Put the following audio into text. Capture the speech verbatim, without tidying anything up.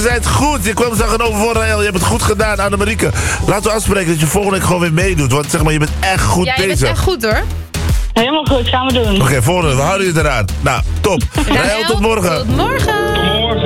zei het goed. Je kwam zeggen over voor Raël. Je hebt het goed gedaan, Annemarieke. Laten we afspreken dat je volgende week gewoon weer meedoet. Want zeg maar, je bent echt goed Ja, je bezig. bent echt goed hoor. Helemaal goed, gaan we doen. Oké, okay, volgende. We houden je eraan. Nou, top. Raël, tot morgen. Tot morgen.